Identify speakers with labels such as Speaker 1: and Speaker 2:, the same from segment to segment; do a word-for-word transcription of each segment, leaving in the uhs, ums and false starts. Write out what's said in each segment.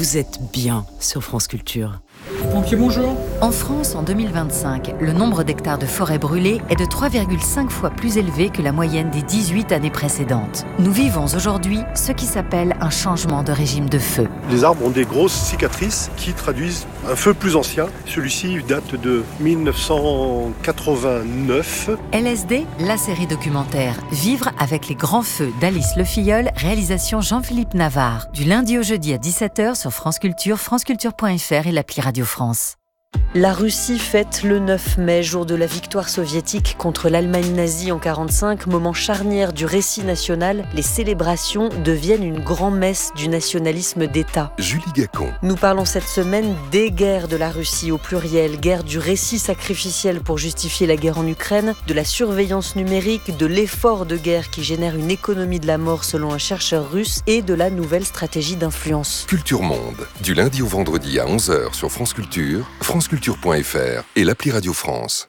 Speaker 1: Vous êtes bien sur France Culture.
Speaker 2: Pompier, bonjour.
Speaker 3: En France, en deux mille vingt-cinq, le nombre d'hectares de forêts brûlées est de trois virgule cinq fois plus élevé que la moyenne des dix-huit années précédentes. Nous vivons aujourd'hui ce qui s'appelle un changement de régime de feu.
Speaker 4: Les arbres ont des grosses cicatrices qui traduisent un feu plus ancien. Celui-ci date de mille neuf cent quatre-vingt-neuf.
Speaker 3: L S D, la série documentaire Vivre avec les grands feux d'Alice Le Filleul, réalisation Jean-Philippe Navarre. Du lundi au jeudi à dix-sept heures sur France Culture, franceculture point f r et l'appli Radio France.
Speaker 5: La Russie fête le neuf mai, jour de la victoire soviétique contre l'Allemagne nazie en quarante-cinq, moment charnière du récit national. Les célébrations deviennent une grand-messe du nationalisme d'État.
Speaker 6: Julie Gacon.
Speaker 5: Nous parlons cette semaine des guerres de la Russie au pluriel, guerre du récit sacrificiel pour justifier la guerre en Ukraine, de la surveillance numérique, de l'effort de guerre qui génère une économie de la mort selon un chercheur russe et de la nouvelle stratégie d'influence.
Speaker 6: Culture Monde, du lundi au vendredi à onze heures sur France Culture, franceculture point f r et l'appli Radio France.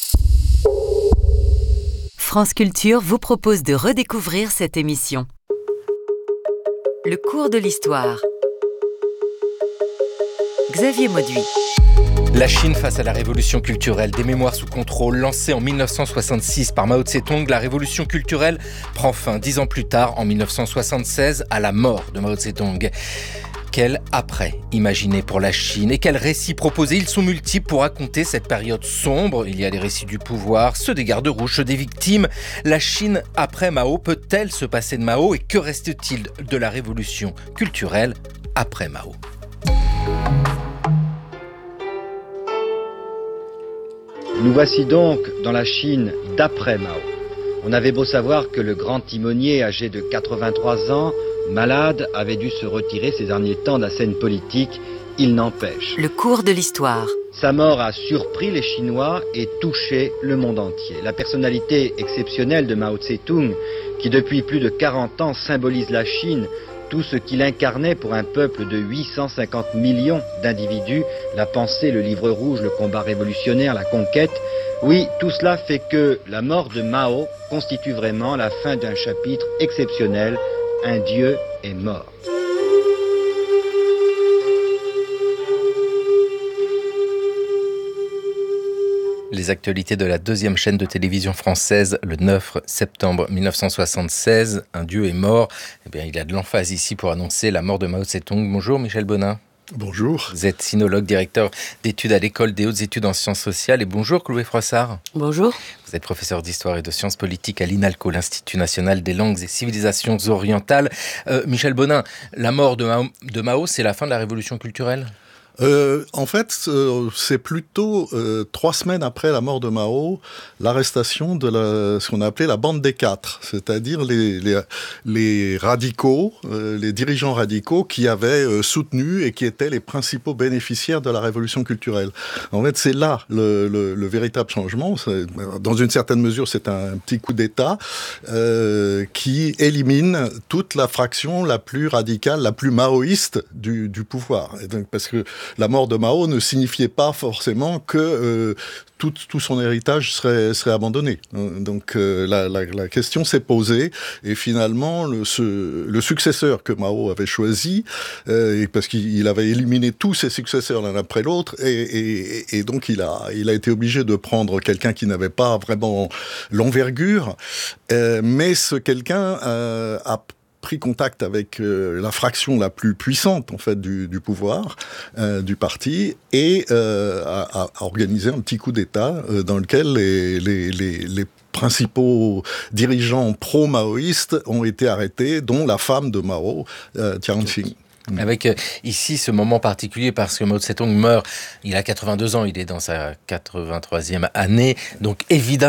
Speaker 3: France Culture vous propose de redécouvrir cette émission. Le cours de l'histoire. Xavier Mauduit.
Speaker 2: La Chine face à la révolution culturelle, des mémoires sous contrôle lancée en mille neuf cent soixante-six par Mao Tse-tung, la révolution culturelle prend fin dix ans plus tard, en mille neuf cent soixante-seize, à la mort de Mao Tse-tung. Quel après imaginer pour la Chine et quels récits proposer? Ils sont multiples pour raconter cette période sombre. Il y a les récits du pouvoir, ceux des gardes rouges, ceux des victimes. La Chine après Mao, peut-elle se passer de Mao? Et que reste-t-il de la révolution culturelle après Mao?
Speaker 7: Nous voici donc dans la Chine d'après Mao. On avait beau savoir que le grand timonier, âgé de quatre-vingt-trois ans, malade, avait dû se retirer ces derniers temps de la scène politique, il n'empêche.
Speaker 3: Le cours de l'histoire.
Speaker 7: Sa mort a surpris les Chinois et touché le monde entier. La personnalité exceptionnelle de Mao Tse-tung, qui depuis plus de quarante ans symbolise la Chine, tout ce qu'il incarnait pour un peuple de huit cent cinquante millions d'individus, la pensée, le livre rouge, le combat révolutionnaire, la conquête, oui, tout cela fait que la mort de Mao constitue vraiment la fin d'un chapitre exceptionnel. Un dieu est mort.
Speaker 2: Les actualités de la deuxième chaîne de télévision française, le neuf septembre mille neuf cent soixante-seize, un dieu est mort. Eh bien, il a de l'emphase ici pour annoncer la mort de Mao Tse-tung. Bonjour Michel Bonin.
Speaker 4: Bonjour.
Speaker 2: Vous êtes sinologue, directeur d'études à l'École des hautes études en sciences sociales. Et bonjour Chloé Froissart.
Speaker 5: Bonjour.
Speaker 2: Vous êtes professeur d'histoire et de sciences politiques à l'INALCO, l'Institut national des langues et civilisations orientales. Euh, Michel Bonin, la mort de Mao, de Mao, c'est la fin de la révolution culturelle ?
Speaker 8: Euh, en fait, euh, c'est plutôt euh, trois semaines après la mort de Mao, l'arrestation de la, ce qu'on a appelé la bande des quatre, c'est-à-dire les, les, les radicaux, euh, les dirigeants radicaux qui avaient euh, soutenu et qui étaient les principaux bénéficiaires de la révolution culturelle. En fait, c'est là le, le, le véritable changement. C'est, dans une certaine mesure, c'est un petit coup d'État euh, qui élimine toute la fraction la plus radicale, la plus maoïste du, du pouvoir. Et donc, parce que la mort de Mao ne signifiait pas forcément que euh, tout, tout son héritage serait, serait abandonné. Donc euh, la, la, la question s'est posée et finalement le, ce, le successeur que Mao avait choisi, euh, parce qu'il avait éliminé tous ses successeurs l'un après l'autre, et, et, et donc il a, il a été obligé de prendre quelqu'un qui n'avait pas vraiment l'envergure, euh, mais ce quelqu'un euh, a pris contact avec euh, la fraction la plus puissante en fait du, du pouvoir euh, du parti et euh, a, a organisé un petit coup d'État euh, dans lequel les, les, les, les principaux dirigeants pro-maoïstes ont été arrêtés, dont la femme de Mao, euh, Jiang Qing.
Speaker 2: Avec euh, ici ce moment particulier parce que Mao Tse-tung meurt, il a quatre-vingt-deux ans, il est dans sa quatre-vingt-troisième année, donc évidemment